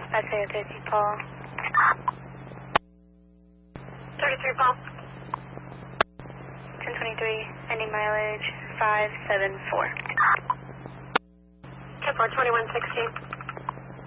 I'd say 30 Paul. 33 Paul. 1023, ending mileage 574. 10-4, 2116.